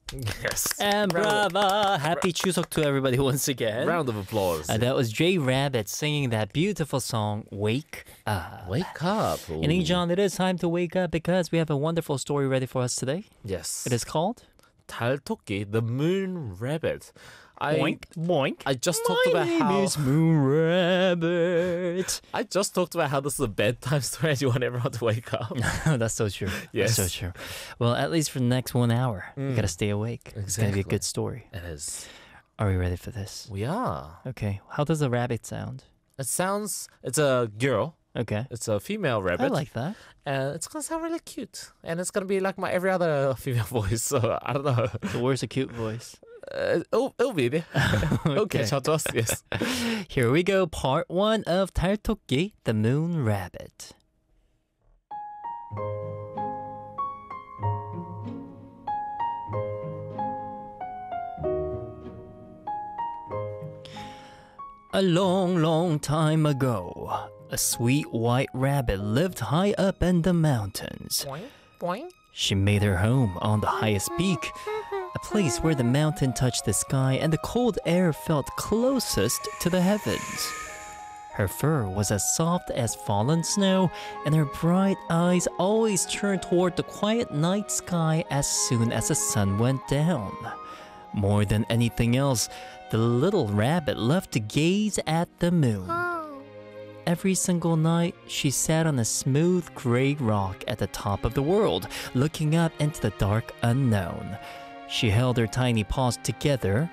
Yes. And brava! Happy Chuseok to everybody once again. Round of applause. That was Jay Rabbit singing that beautiful song, Wake Up. Wake up. And John, it is time to wake up because we have a wonderful story ready for us today. Yes. It is called 달토끼, the moon rabbit. Boink, boink. I just talked about My how name is Moon Rabbit. I just talked about how this is a bedtime story and you want everyone to wake up. That's so true. Yes. That's so true. Well, at least for the next 1 hour, you gotta stay awake. It's gonna be a Exactly. good story. It is. Are we ready for this? We are. Okay. How does a rabbit sound? It's a girl. Okay. It's a female rabbit. I like that. And it's going to sound really cute. And it's going to be like my every other female voice. So I don't know. So where's a cute voice? It'll be there. Okay, shout to us. Yes. Here we go. Part 1 of 달토끼, the moon rabbit. A long, long time ago, a sweet white rabbit lived high up in the mountains. Boing, boing. She made her home on the highest peak, a place where the mountain touched the sky and the cold air felt closest to the heavens. Her fur was as soft as fallen snow, and her bright eyes always turned toward the quiet night sky as soon as the sun went down. More than anything else, the little rabbit loved to gaze at the moon. Every single night, she sat on a smooth gray rock at the top of the world, looking up into the dark unknown. She held her tiny paws together